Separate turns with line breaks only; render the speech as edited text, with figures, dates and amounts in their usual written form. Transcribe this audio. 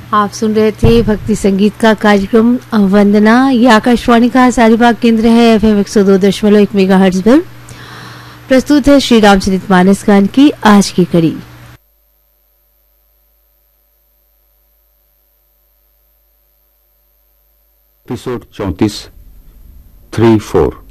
आप सुन रहे थे भक्ति संगीत का कार्यक्रम वंदना। ये आकाशवाणी का हजारीबाग केंद्र है। एफएम 102.1 मेगाहर्ट्ज पर प्रस्तुत है श्री रामचरितमानस गान की आज की कड़ी।
एपिसोड 34 3-4